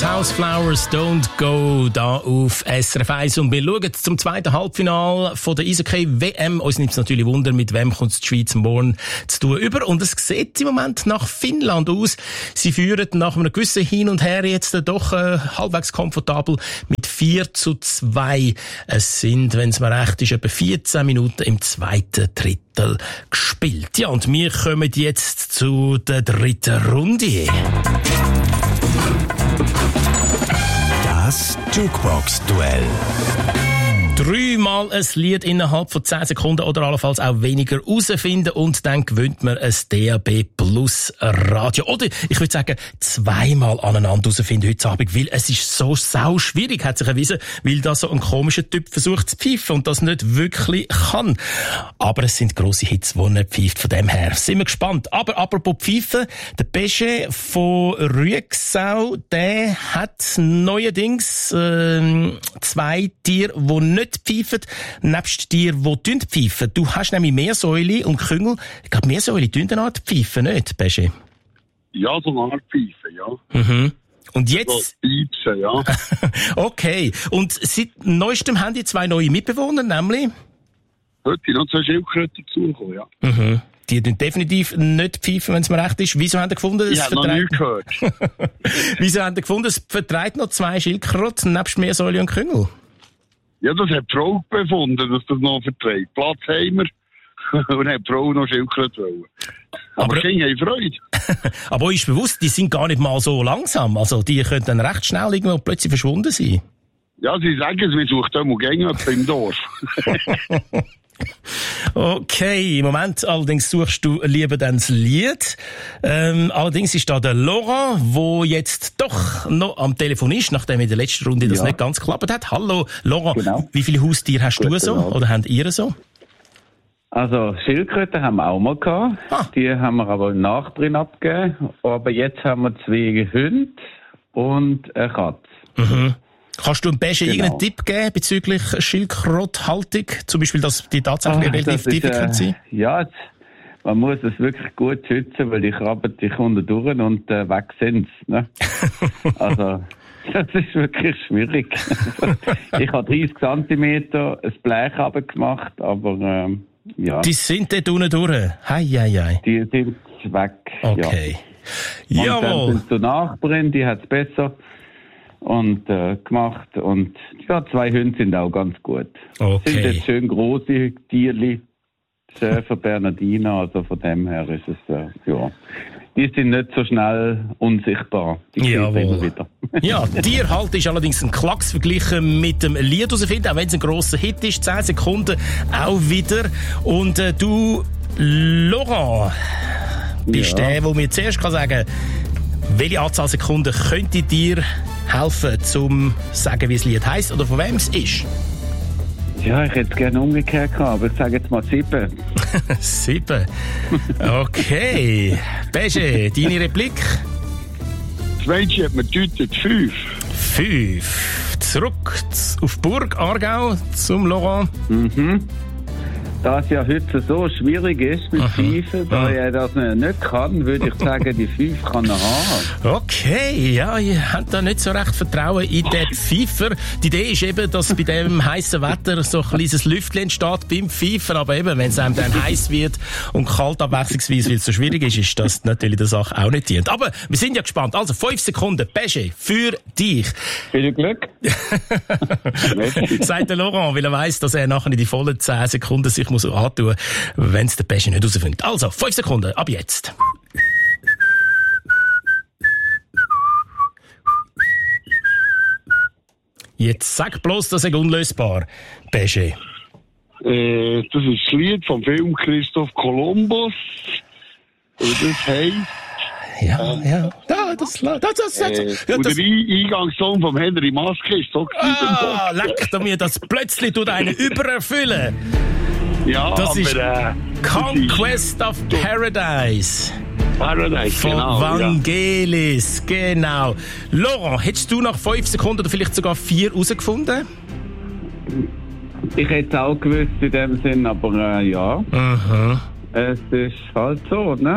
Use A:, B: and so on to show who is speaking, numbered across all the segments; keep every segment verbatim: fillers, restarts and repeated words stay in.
A: Wild House Flowers, Don't Go, da auf S R F eins. Und wir schauen zum zweiten Halbfinale von der Eishockey-W M. Uns nimmt es natürlich Wunder, mit wem kommt die Schweiz morgen zu tun über. Und es sieht im Moment nach Finnland aus. Sie führen nach einem gewissen Hin und Her jetzt doch äh, halbwegs komfortabel mit vier zu zwei. Es sind, wenn es mir recht ist, etwa vierzehn Minuten im zweiten Drittel gespielt. Ja, und wir kommen jetzt zu der dritten Runde.
B: Das Jukebox-Duell.
A: Dreimal ein Lied innerhalb von zehn Sekunden oder allenfalls auch weniger herausfinden und dann gewinnt man ein D A B Plus Radio. Oder ich würde sagen, zweimal aneinander herausfinden heute Abend, weil es ist so sau schwierig, hat sich erwiesen, weil da so ein komischer Typ versucht zu pfeifen und das nicht wirklich kann. Aber es sind grosse Hits, die er nicht pfeift. Von dem her sind wir gespannt. Aber apropos Pfeifen, der Pesche von Rüegsau, der hat neuerdings äh, zwei Tiere, die nicht pfeifen, nebst dir, die pfeifen. Du hast nämlich Meersäule und Küngel. Ich glaube, Meersäule tun eine Art pfeifen, nicht, Pesche?
C: Ja, so eine Art pfeifen, ja.
A: Mhm. Und jetzt?
C: So Piepsen, ja.
A: Okay. Und seit neuestem haben die zwei neue Mitbewohner, nämlich?
C: Heute sind noch zwei Schildkröten dazugekommen, ja.
A: Mhm. Die tun definitiv nicht pfeifen, wenn es mir recht ist. Wieso haben die gefunden, es
C: ich habe noch nie gehört.
A: Wieso haben die gefunden, es vertreibt noch zwei Schildkröten nebst Meersäule und Küngel?
C: Ja, das hat die Frau befunden, dass das noch verträgt. Platz haben wir und hat die Frau noch Schildkröte wollen. Aber, Aber Kinder haben Freude.
A: Aber euch ist bewusst, die sind gar nicht mal so langsam. Also die können dann recht schnell irgendwo plötzlich verschwunden sein.
C: Ja, sie sagen es, wir suchen da mal Gänge im Dorf.
A: Okay, im Moment allerdings suchst du lieber dann das Lied. Ähm, allerdings ist da der Laurent, der jetzt doch noch am Telefon ist, nachdem in der letzten Runde das ja. nicht ganz geklappt hat. Hallo Laurent, genau. Wie viele Haustiere hast Gut, du so? Genau. Oder habt ihr so?
D: Also Schildkröten haben wir auch mal gehabt. Ah. Die haben wir aber im Nachdrin abgegeben. Aber jetzt haben wir zwei Hunde und eine Katze.
A: Mhm. Kannst du einem Pesche
D: genau.
A: irgendeinen Tipp geben bezüglich Schildkrötenhaltung? Zum Beispiel, dass die tatsächlich ah, relativ diffizil sind?
D: Äh, ja, man muss es wirklich gut schützen, weil die krabben dich unten durch und äh, weg sind sie. Ne? Also, das ist wirklich schwierig. Ich habe dreißig Zentimeter ein Blech runtergemacht, aber ähm, ja.
A: Die sind dort unten durch? Hei, hei, hei.
D: Die sind weg,
A: okay.
D: Ja. Und
A: Jawohl.
D: dann sind so Nachbarin, die hat es besser und äh, gemacht und ja, zwei Hunde sind auch ganz gut.
A: Okay.
D: Sind jetzt schön große Tierli, Schäfer, Bernardiner, also von dem her ist es, äh, ja. Die sind nicht so schnell unsichtbar. Die
A: Jawohl.
D: Immer wieder.
A: Ja, Tierhalt ist allerdings ein Klacks verglichen mit dem Lied herausfinden, auch wenn es ein grosser Hit ist, zehn Sekunden auch wieder. Und äh, du, Laurent, bist ja. der, der mir zuerst kann sagen, welche Anzahl Sekunden könnte dir helfen, um zu sagen, wie das Lied heisst oder von wem es ist?
D: Ja, ich hätte es gerne umgekehrt gehabt, aber ich sage jetzt mal sieben.
A: Sieben? Okay. Pesche, deine Replik?
C: Das Mädchen hat mir gedeutet fünf.
A: Fünf. Zurück auf Burg Aargau zum Laurent.
D: Mhm. Da es ja heute so schwierig ist mit Pfeifen, da er das nicht kann, würde ich sagen, die fünf kann er haben.
A: Okay, ja, ihr habt da nicht so recht Vertrauen in den Pfeifer. Die Idee ist eben, dass bei dem heißen Wetter so ein kleines Lüftchen entsteht beim Pfeifer, aber eben, wenn es einem dann heiß wird und kalt abwechslungsweise, weil es so schwierig ist, ist das natürlich der Sache auch nicht dient. Aber wir sind ja gespannt. Also, fünf Sekunden, Pesche, für dich.
D: Viel Glück.
A: Sagt der Laurent, weil er weiss, dass er nachher in die vollen zehn Sekunden sich muss antun, wenn es der Pesche nicht herausfindet. Also, fünf Sekunden, ab jetzt. Jetzt sag bloß, das ist unlösbar, Pesche.
C: Äh, das ist das Lied vom Film Christoph Kolumbus. Und das heisst...
A: Ja, äh, ja. Da, das, das, das, das, das,
C: äh,
A: ja,
C: und
A: das.
C: der Eingangssong vom Henry Maske ist so
A: Ah, leck mir das plötzlich tut einen übererfüllen.
C: Ja,
A: das
C: aber,
A: ist
C: äh,
A: Conquest of Paradise.
C: Paradise,
A: von
C: genau.
A: Vangelis,
C: ja.
A: Genau. Laurent, hättest du nach fünf Sekunden oder vielleicht sogar vier herausgefunden?
D: Ich hätte es auch gewusst in dem Sinn, aber äh, ja.
A: Mhm.
D: Es ist halt so, ne?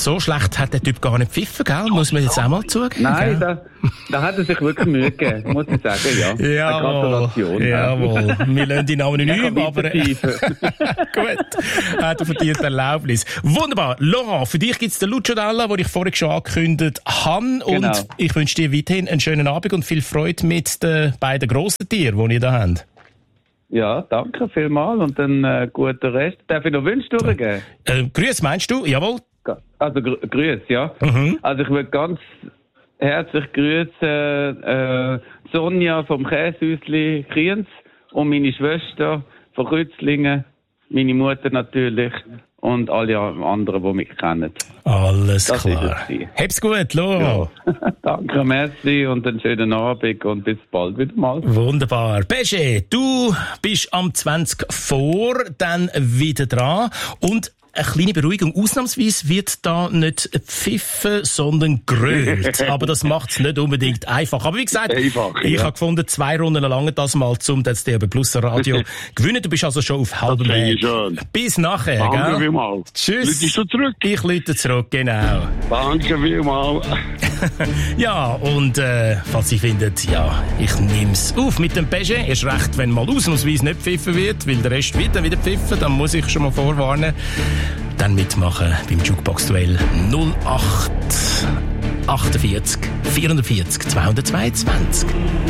A: so schlecht hat der Typ gar nicht pfiffen, gell? Muss man jetzt auch mal zugeben.
D: Nein, da, da hat er sich wirklich Mühe gegeben, muss ich sagen, ja.
A: Jawohl,
D: Gratulation.
A: Jawohl. Wir lassen ihn anonym, aber... Gut, hat er verdient Erlaubnis. Wunderbar. Laurent, für dich gibt's den Lucio Dalla, den ich vorhin schon angekündigt habe. Und
D: Genau.
A: ich wünsche dir weiterhin einen schönen Abend und viel Freude mit den beiden grossen Tieren, die ihr da habt.
D: Ja, danke vielmals und einen äh, guten Rest. Darf ich noch Wünsche durchgeben?
A: Äh, Grüß, meinst du? Jawohl.
D: Also gr- Grüß, ja.
A: Mhm.
D: Also ich würde ganz herzlich grüßen äh, Sonja vom Käsehäusli Kriens und meine Schwester von Rützlingen, meine Mutter natürlich und alle anderen, die mich kennen.
A: Alles
D: Das
A: klar.
D: ist es.
A: Hab's gut, Laurent.
D: Danke, merci und einen schönen Abend und bis bald wieder mal.
A: Wunderbar. Pesche, du bist am zwanzig vor, dann wieder dran. Und eine kleine Beruhigung. Ausnahmsweise wird da nicht pfiffen, sondern gerührt. Aber das macht's nicht unbedingt einfach. Aber wie gesagt,
C: Einfach,
A: ich
C: ja.
A: habe gefunden, zwei Runden lang das mal zum das D A B Plus Radio gewinnen. Du bist also schon auf halbem
C: Das finde
A: Weg.
C: ich schön.
A: Bis nachher,
C: Danke
A: gell?
C: vielmals.
A: Tschüss.
C: Lütest du zurück?
A: Ich lüte zurück, genau.
C: Danke vielmals.
A: Ja, und äh, falls Sie finden, ja, ich nehm's auf mit dem Pesche. Erst recht, wenn mal ausnahmsweise nicht pfiffen wird, weil der Rest wird dann wieder pfiffen, dann muss ich schon mal vorwarnen. Dann mitmachen beim Jukebox-Duell null acht achtundvierzig vierundvierzig zweihundertzweiundzwanzig.